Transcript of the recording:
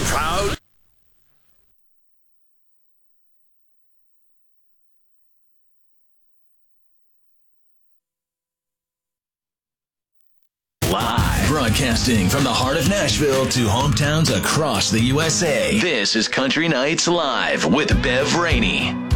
Proud. Live. Broadcasting from the heart of Nashville to hometowns across the USA. This is Country Nights Live with Bev Rainey.